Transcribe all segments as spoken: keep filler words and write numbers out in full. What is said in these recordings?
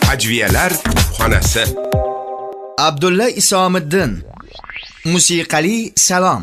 Hajviyalar xonasi. Abdulla Isomiddin. Musiqali salom.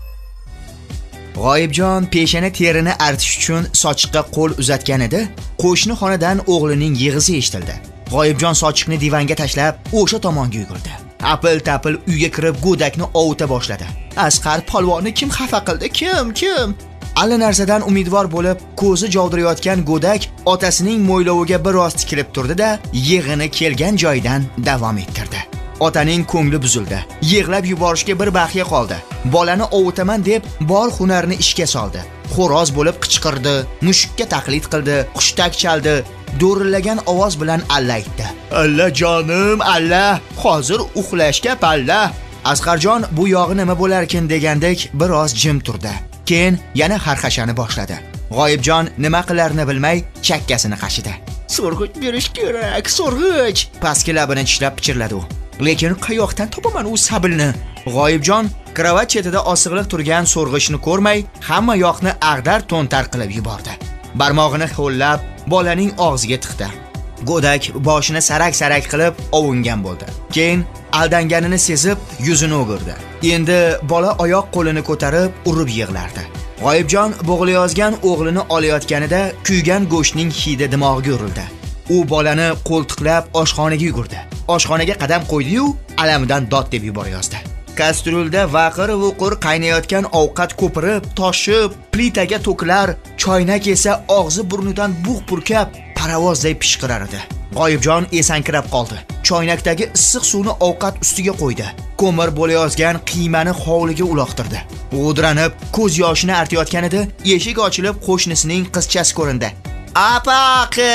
G'oyibjon peshana terini artish uchun sochiqqa qo'l uzatgan edi. Qo'shni xonadan o'g'lining yig'izi eshitildi. G'oyibjon sochiqni divanga tashlab, o'sha tomonga yugurdi. Apil-tapil uyga kirib go'dakni ovuta boshladi. Asqar polvonni kim xafa qildi? Kim? Kim? Alla narsadan umidvor bo'lib, ko'zi jovdirayotgan go'dak otasining mo'yloviga biroz tikilib turdi-da, yig'ini kelgan joyidan davom ettirdi. Otaning ko'ngli buzildi. Yig'lab yuborishga bir baxiya qoldi. Bolani ovutaman deb bor hunarini ishga soldi. Xo'roz bo'lib qichqirdi, mushukka taqlid qildi, qushtak chaldi, do'rillagan ovoz bilan alla aytdi. "Alla jonim, alla, hozir uxlashga palla." Asqarjon bu yog'i nima bo'larkin degandek biroz jim turdi. Keyin yana harxashani boshladi. G'oyibjon nima qilarini bilmay chakkasini qashidi. "So'rg'ich berish kerak, so'rg'ich." Pastki labini tishlab pichirladi u. Lekin qayoqdan topaman u sabilni? G'oyibjon kravat chetida osig'liq turgan so'rg'ichni ko'rmay, hamma yoqni ag'dar to'ntar qilib yubordi. Barmog'ini ho'llab bolaning og'ziga tiqdi. Go'dak boshini sarak-sarak qilib ovungan bo'ldi. Keyin aldanganini sezib yuzini o'girdi. Endi bola oyoq qo'lini ko'tarib urib yig'lardi. G'oyibjon bo'g'layozgan o'g'lini olayotganida kuygan go'shtning hidi dimog'iga urildi. U bolani qo'ltiqlab oshxonaga yugurdi. Oshxonaga qadam qo'ydi-yu, alamidan dod deb yuborayozdi. Kastrulda vaqir-vuqur qaynayotgan ovqat ko'pirib, toshib, plitaga to'kilar, choynak esa og'zi burnidan bug' purkab, paravozday pishqirar edi. G'oyibjon esankirab qoldi. Choynakdagi issiq suvni ovqat ustiga qo'ydi. Ko'mir bo'layozgan qiymani hovliga uloqtirdi. G'udranib, ko'z yoshini artayotganida eshik ochilib qo'shnisining qizchasi ko'rindi. "Apaqi!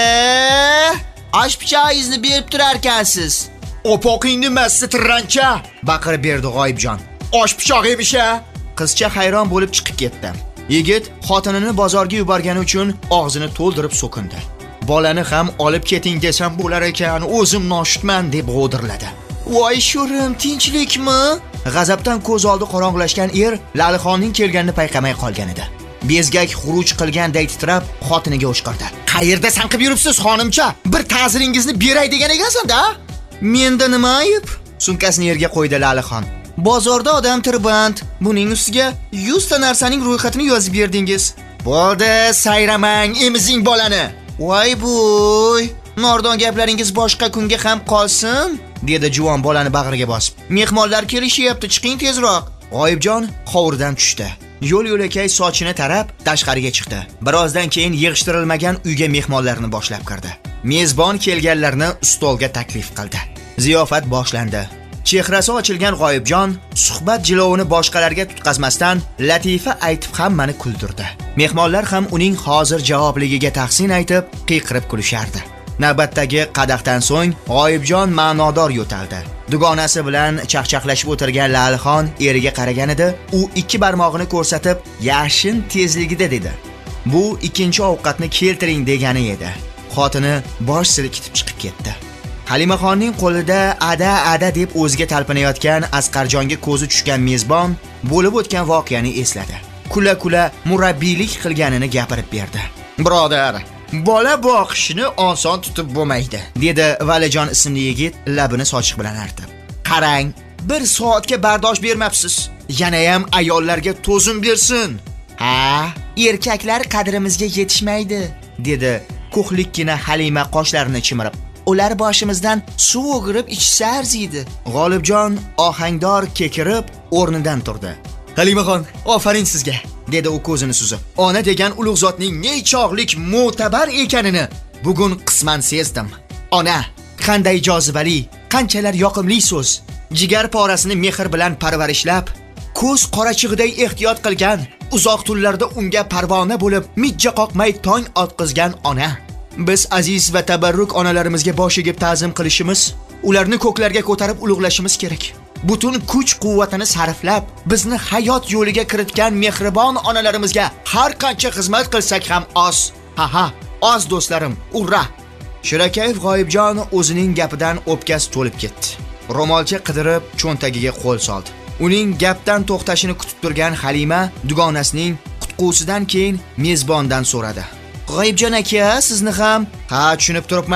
Osh pichog'ingizni berib turarkansiz." "Opoqingni masti tirrancha!" baqirib berdi G'oyibjon. "Osh pichoq emish-a?" Qizcha hayron bo'lib chiqib ketdi. Yigit xotinini bozorga yuborgani uchun og'zini to'ldirib so'kindi. "Bolani ham olib keting desam bo'lar ekan, o'zim noshudman" deb g'o'dirladi. "Voy sho'rim, tinchlikmi?" G'azabdan ko'z oldi qorong'ilashgan er Lalixonning kelganini payqamay qolgan edi. Bezgak xuruj qilganday titrab xotiniga o'shqirdi. "Qayerda sanqib yuribsiz, xonimcha? Bir ta'ziringizni beray degan ekansan-da?" "Menda nima ayb?" Sumkasini yerga qo'ydi Lalixon. "Bozorda odam tirband. Buning ustiga yuz ta narsaning ro'yxatini yozib berdingiz. Bo'ldi, sayramang, emizing bolani." "Voy bo'y, nordon gaplaringiz boshqa kunga ham qolsin", dedi juvon bolani bag'riga bosib. "Mehmonlar kelishyapti, chiqing tezroq." G'oyibjon hovurdan tushdi. Yo'l-yo'lakay sochini tarab tashqariga chiqdi. Birozdan keyin yig'ishtirilmagan uyga mehmonlarni boshlab kirdi. Mezbon kelganlarni stolga taklif qildi. Ziyofat boshlandi. Chehrasi ochilgan G'oyibjon suhbat jilovini boshqalarga tutqazmasdan latifa aytib hammani kuldirdi. Mehmonlar ham uning hozir javobligiga tahsin aytib, qiyqirib kulishardi. Navbatdagi qadahdan so'ng G'oyibjon ma'nodor yo'taldi. Dugonasi bilan chaqchaqlashib o'tirgan Lalixon eriga qaraganida, u ikki barmog'ini ko'rsatib, "Yashin tezligida" dedi. Bu ikkinchi ovqatni keltiring degani edi. Xotini bosh silkitib chiqib ketdi. Halimaxonning qo'lida ada-ada deb o'ziga talpinayotgan Asqarjonga ko'zi tushgan mezbon bo'lib o'tgan voqeani esladi. Kula-kula murabbiylik qilganini gapirib berdi. "Birodar, bola boqishni oson tutib bo'lmaydi", dedi Valijon ismli yigit labini sochiq bilan artib. "Qarang, bir soatga bardosh bermabsiz. Yana ham ayollarga to'zim bersin." "Ha, erkaklar qadrimizga yetishmaydi", dedi ko'hlikkina Halima qoshlarini chimirib. "Ular boshimizdan suv o'g'irib ichsa arziydi." G'olibjon ohangdor kekirib o'rnidan turdi. "Halimaxon, ofarin sizga", dedi u ko'zini suzib. "Ona degan ulug' zotning nechog'lik mo'tabar ekanini bugun qisman sezdim. Ona, qanday jozibali, qanchalar yoqimli so'z. Jigar porasini mehr bilan parvarishlab, ko'z qorachig'iday ehtiyot qilgan, uzoq tunlarda unga parvona bo'lib, mijja qoqmay tong otqizgan ona. Biz aziz va tabarruk onalarimizga bosh egib ta'zim qilishimiz, ularni ko'klarga ko'tarib ulug'lashimiz kerak. Butun kuch-quvvatini sarflab, bizni hayot yo'liga kiritgan mehribon onalarimizga har qancha xizmat qilsak ham oz. Ha ha, oz do'stlarim, urra." Shirakayev G'oyibjon o'zining gapidan o'pkasi to'lib ketdi. Ro'molcha qidirib cho'ntagiga qo'l soldi. Uning gapdan to'xtashini kutib turgan Halima dugonasining qutqusidan keyin mezbondan so'radi. "G'oyibjon aka, sizni ham?" "Ha, tushunib turibman.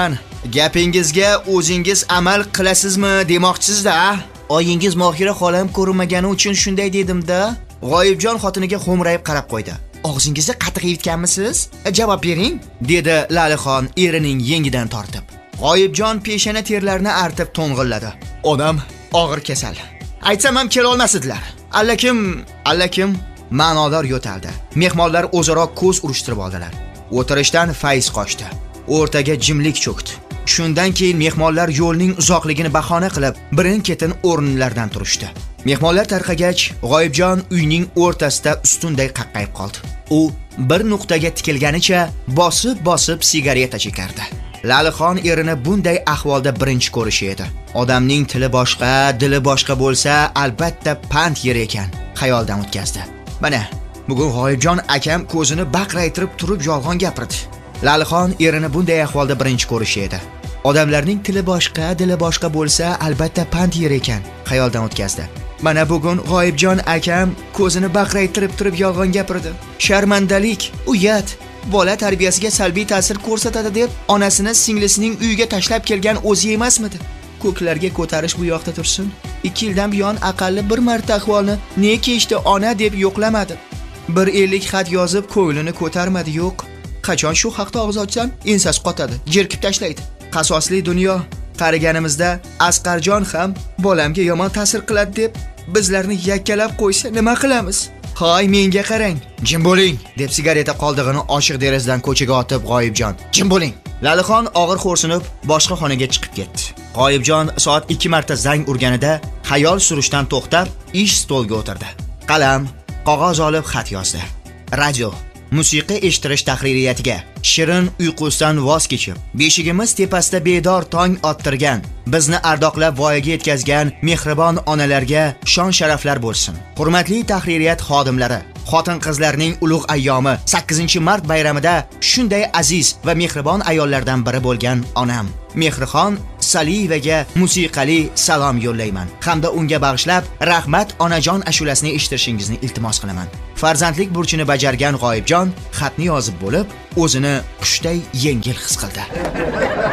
Gapingizga o'zingiz amal qilasizmi demoqchisiz-da? Oyingiz Mohira xolam ko'rinmagani uchun shunday dedim-da. G'oyibjon xotiniga xo'mrayib qarab qo'ydi. Og'zingizni qatiq yutganmisiz? Javob bering, dedi Lalixon erining yengidan tortib. G'oyibjon peshana terlarini artib to'ng'illadi. Onam og'ir kasal. Aytsam ham kela olmasdilar. Allakim, allakim ma'nodor yo'taldi. Mehmonlar o'zaro ko'z urishtirib oldilar. O'tirishdan fayz qochdi. O'rtaga jimlik cho'kdi. Shundan keyin mehmonlar yo'lning uzoqligini bahona qilib, birin-ketin o'rinlaridan turishdi. Mehmonlar tarqagach, G'oyibjon uyning o'rtasida ustunday qaqqayib qoldi. U bir nuqtaga tikilganicha bosib-bosib sigareta chekardi. Lalixon erini bunday ahvolda birinchi ko'rishi edi. Odamning tili boshqa, dili boshqa bo'lsa, albatta pand yer ekan, xayoldan o'tkazdi. Mana, bugun G'oyibjon akam ko'zini baqraytirib turib yolg'on gapirdi. Lalixon erini bunday ahvolda birinchi ko'rishi edi. Odamlarning tili boshqa, dili boshqa bo'lsa, albatta pand yer ekan, xayoldan o'tkazdi. Mana bugun G'oyibjon akam ko'zini baqraytirib turib yolg'on gapirdi. Sharmandalik, uyat, bola tarbiyasiga salbiy ta'sir ko'rsatadi deb onasini singlisining uyiga tashlab kelgan o'zi emasmidi? Ko'klarga ko'tarish bu yoqda tursin. ikki yildan buyon aqalli bir marta ahvolni ne kechdi ona deb yo'qlamadi. bir ellik xat yozib ko'nglini ko'tarmadi, yo'q. Qachon shu haqda og'iz ochsam, ensasi qotadi, jerkib tashlaydi. Qasosli dunyo. Qariganimizda Asqarjon ham bolamga yomon ta'sir qiladi deb bizlarni yakkalab qo'ysa nima qilamiz? Hoy, menga qarang. Jim bo'ling, deb sigareta qoldig'ini ochiq derazadan ko'chaga otib G'oyibjon. Jim bo'ling. Lalixon og'ir xo'rsinib boshqa xonaga chiqib ketdi. G'oyibjon soat ikki marta zang urganida xayol surishdan to'xtab, ish stoliga o'tirdi. Qalam, qog'oz olib xat yozdi. Radio, musiqa eshittirish tahririyatiga shirin uyqusidan voz kechib, beshigimiz tepasida bedor tong ottirgan, bizni ardoqlab voyaga yetkazgan mehribon onalarga shon sharaflar bo'lsin. Hurmatli tahririyat xodimlari, xotin-qizlarning ulug' ayyomi sakkizinchi mart bayramida shunday aziz va mehribon ayollardan biri bo'lgan onam Mehrixon Saliyevaga musiqali salom yo'llayman hamda unga bag'ishlab rahmat onajon ashulasini eshittirishingizni iltimos qilaman. Farzandlik burchini bajargan G'oyibjon xatni yozib bo'lib, o'zini qushday yengil his qildi.